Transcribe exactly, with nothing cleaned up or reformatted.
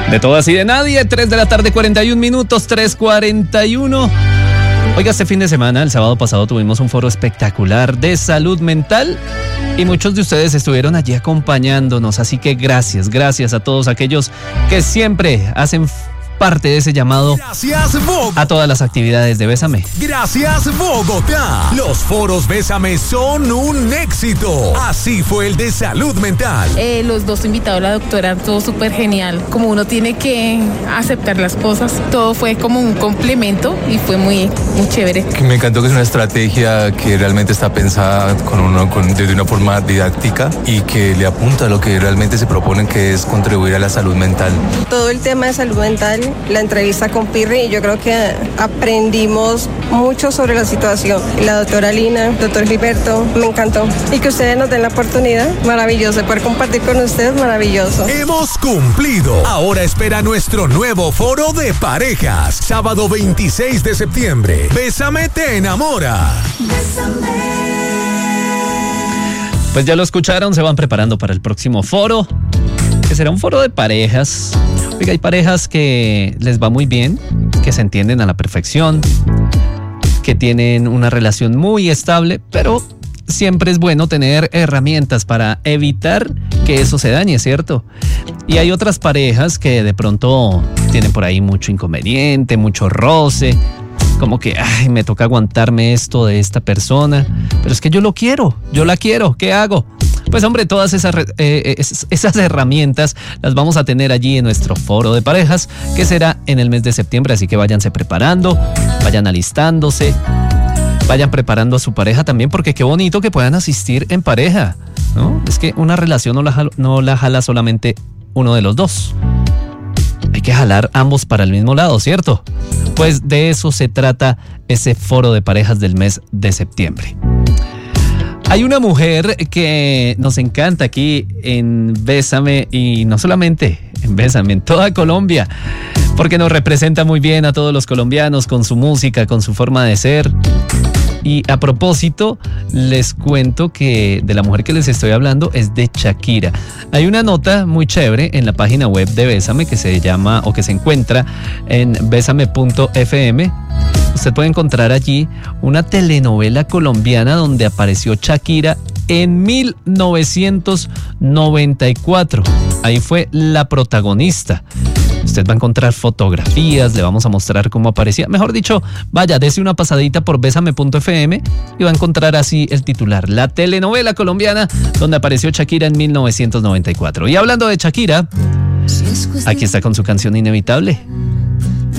De todas y de nadie, tres de la tarde, cuarenta y un minutos, tres cuarenta y uno. Oiga, este fin de semana, el sábado pasado, tuvimos un foro espectacular de salud mental y muchos de ustedes estuvieron allí acompañándonos, así que gracias, gracias a todos aquellos que siempre hacen parte de ese llamado. Gracias, Bogotá. A todas las actividades de Bésame. Gracias, Bogotá. Los foros Bésame son un éxito. Así fue el de salud mental. Eh, los dos invitados, la doctora, todo súper genial. Como uno tiene que aceptar las cosas, todo fue como un complemento y fue muy, muy chévere. Me encantó que es una estrategia que realmente está pensada con uno, con, desde una forma didáctica y que le apunta a lo que realmente se proponen, que es contribuir a la salud mental. Todo el tema de salud mental, la entrevista con Pirri, y yo creo que aprendimos mucho sobre la situación. La doctora Lina, el doctor Gilberto, me encantó. Y que ustedes nos den la oportunidad, maravilloso. Poder compartir con ustedes, maravilloso. Hemos cumplido. Ahora espera nuestro nuevo foro de parejas. Sábado veintiséis de septiembre. Bésame te enamora. Bésame. Pues ya lo escucharon, se van preparando para el próximo foro, que será un foro de parejas. Oiga, hay parejas que les va muy bien, que se entienden a la perfección, que tienen una relación muy estable, pero siempre es bueno tener herramientas para evitar que eso se dañe, ¿cierto? Y hay otras parejas que de pronto tienen por ahí mucho inconveniente, mucho roce, como que, ay, me toca aguantarme esto de esta persona, pero es que yo lo quiero, yo la quiero, ¿qué hago? Pues hombre, todas esas, eh, esas herramientas las vamos a tener allí en nuestro foro de parejas, que será en el mes de septiembre, así que váyanse preparando, vayan alistándose, vayan preparando a su pareja también, porque qué bonito que puedan asistir en pareja, ¿no? Es que una relación no la jala, no la jala solamente uno de los dos. Hay que jalar ambos para el mismo lado, ¿cierto? Pues de eso se trata ese foro de parejas del mes de septiembre. Hay una mujer que nos encanta aquí en Bésame, y no solamente en Bésame, en toda Colombia, porque nos representa muy bien a todos los colombianos con su música, con su forma de ser. Y a propósito, les cuento que de la mujer que les estoy hablando es de Shakira. Hay una nota muy chévere en la página web de Bésame que se llama, o que se encuentra en bésame punto efe eme. Usted puede encontrar allí una telenovela colombiana donde apareció Shakira en mil novecientos noventa y cuatro. Ahí fue la protagonista. Usted va a encontrar fotografías, le vamos a mostrar cómo aparecía. Mejor dicho, vaya, dése una pasadita por bésame punto efe eme y va a encontrar así el titular: la telenovela colombiana donde apareció Shakira en mil novecientos noventa y cuatro. Y hablando de Shakira, aquí está con su canción Inevitable.